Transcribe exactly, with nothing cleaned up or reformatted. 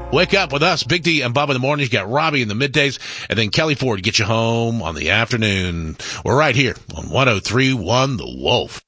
Wake up with us, Big D and Bubba in the mornings. You got Robbie in the middays, and then Kelly Ford to get you home on the afternoon. We're right here on one oh three point one The Wolf.